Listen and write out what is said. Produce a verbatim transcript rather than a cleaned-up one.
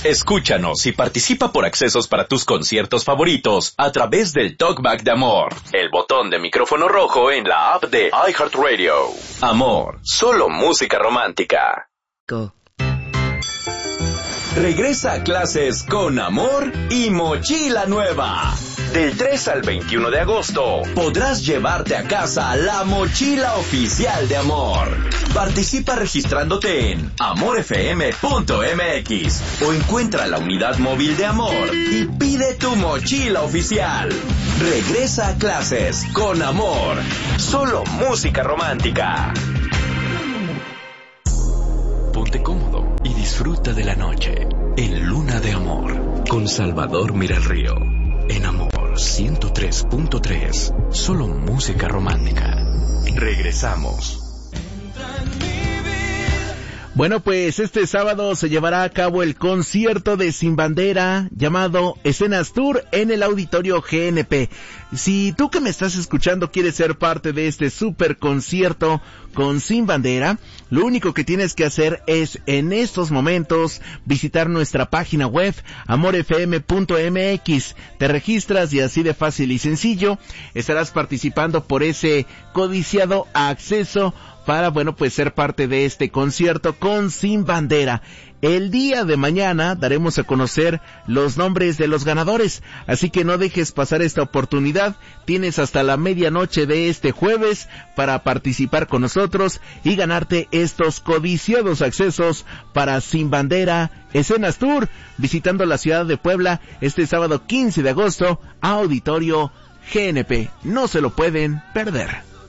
Escúchanos y participa por accesos para tus conciertos favoritos a través del Talkback de Amor, el botón de micrófono rojo en la app de iHeartRadio. Amor, solo música romántica. Go. Regresa a clases con Amor y mochila nueva. Del tres al veintiuno de agosto podrás llevarte a casa la mochila oficial de Amor. Participa registrándote en amor f m punto m x o encuentra la unidad móvil de Amor y pide tu mochila oficial. Regresa a clases con Amor. Solo música romántica. Ponte cómodo y disfruta de la noche en Luna de Amor con Salvador Miralrío. En Amor ciento tres punto tres, solo música romántica. Regresamos. Bueno, pues este sábado se llevará a cabo el concierto de Sin Bandera llamado Escenas Tour en el Auditorio G N P. Si tú que me estás escuchando quieres ser parte de este super concierto con Sin Bandera, lo único que tienes que hacer es en estos momentos visitar nuestra página web amor f m punto m x. Te registras y así de fácil y sencillo estarás participando por ese codiciado acceso para, bueno, pues ser parte de este concierto con Sin Bandera. El día de mañana daremos a conocer los nombres de los ganadores, así que no dejes pasar esta oportunidad. Tienes hasta la medianoche de este jueves para participar con nosotros y ganarte estos codiciados accesos para Sin Bandera Escenas Tour, visitando la ciudad de Puebla este sábado quince de agosto, Auditorio G N P. No se lo pueden perder.